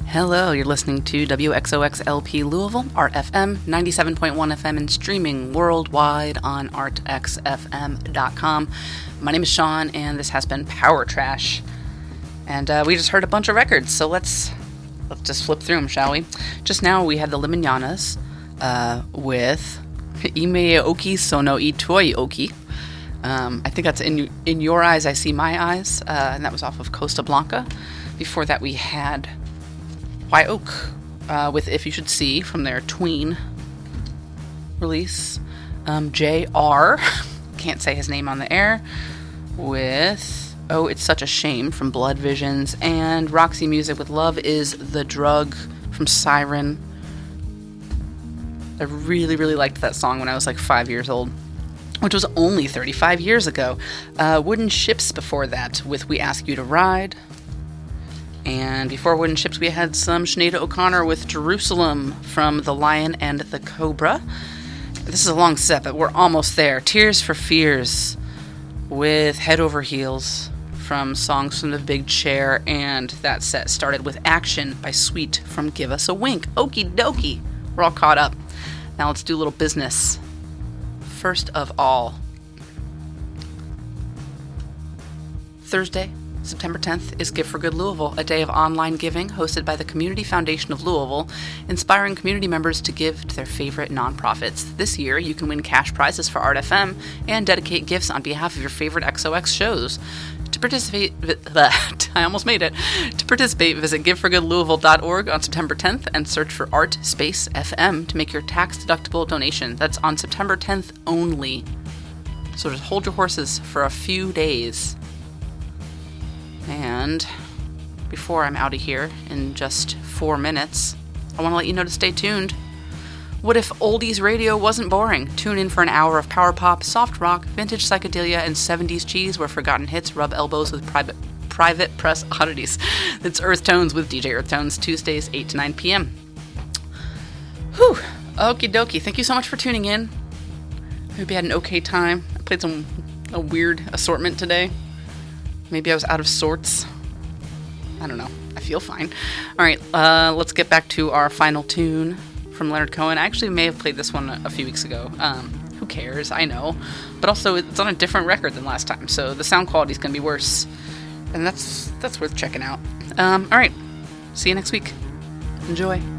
Hello, you're listening to WXOXLP Louisville, ArtFM, 97.1 FM, and streaming worldwide on artxfm.com. My name is Sean, and this has been Power Trash. And we just heard a bunch of records, so let's just flip through them, shall we? Just now, we had the Limanianas with Ime Oki Sono Itoi Oki. I think that's in Your Eyes, I See My Eyes, and that was off of Costa Blanca. Before that, we had Why Oak with If You Should See from their tween release. JR, can't say his name on the air, with Oh It's Such a Shame from Blood Visions, and Roxy Music with Love Is the Drug from Siren. I really, really liked that song when I was like 5 years old, which was only 35 years ago. Wooden Ships before that with We Ask You to Ride. And before Wooden Ships, we had some Sinead O'Connor with Jerusalem from The Lion and the Cobra. This is a long set, but we're almost there. Tears for Fears with Head Over Heels from Songs from the Big Chair. And that set started with Action by Sweet from Give Us a Wink. Okie dokie. We're all caught up. Now let's do a little business. First of all, Thursday, September 10th is Give for Good Louisville, a day of online giving hosted by the Community Foundation of Louisville, inspiring community members to give to their favorite nonprofits. This year, you can win cash prizes for Art FM and dedicate gifts on behalf of your favorite XOX shows. To participate, I almost made it. To participate, visit giveforgoodlouisville.org on September 10th and search for Art Space FM to make your tax-deductible donation. That's on September 10th only. So just hold your horses for a few days. And before I'm out of here in just 4 minutes, I want to let you know to stay tuned. What if oldies radio wasn't boring? Tune in for an hour of power pop, soft rock, vintage psychedelia, and 70s cheese where forgotten hits rub elbows with private press oddities. It's Earth Tones with DJ Earth Tones, Tuesdays, 8 to 9 p.m. Whew. Okie dokie. Thank you so much for tuning in. I hope you had an okay time. I played a weird assortment today. Maybe I was out of sorts. I don't know. I feel fine. All right, let's get back to our final tune from Leonard Cohen. I actually may have played this one a few weeks ago. Who cares? I know. But also, it's on a different record than last time, so the sound quality is going to be worse. And that's worth checking out. All right. See you next week. Enjoy.